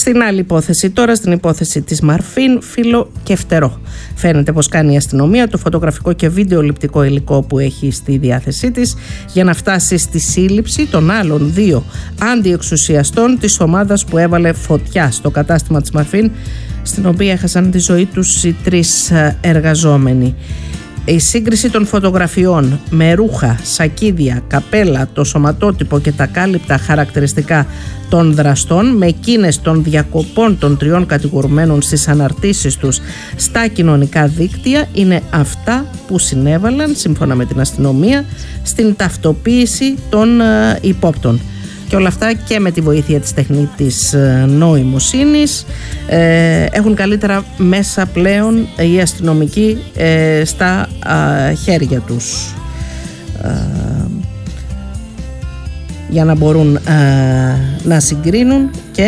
Στην άλλη υπόθεση τώρα, στην υπόθεση της Μαρφίν, φύλλο και φτερό. Φαίνεται πως κάνει η αστυνομία το φωτογραφικό και βιντεοληπτικό υλικό που έχει στη διάθεσή της για να φτάσει στη σύλληψη των άλλων 2 αντιεξουσιαστών της ομάδας που έβαλε φωτιά στο κατάστημα της Μαρφίν, στην οποία έχασαν τη ζωή τους οι 3 εργαζόμενοι. Η σύγκριση των φωτογραφιών με ρούχα, σακίδια, καπέλα, το σωματότυπο και τα κάλυπτα χαρακτηριστικά των δραστών με εκείνες των διακοπών των 3 κατηγορουμένων στις αναρτήσεις τους στα κοινωνικά δίκτυα είναι αυτά που συνέβαλαν, σύμφωνα με την αστυνομία, στην ταυτοποίηση των υπόπτων. Και όλα αυτά και με τη βοήθεια της τεχνητής νοημοσύνης έχουν καλύτερα μέσα πλέον οι αστυνομικοί στα χέρια τους για να μπορούν να συγκρίνουν και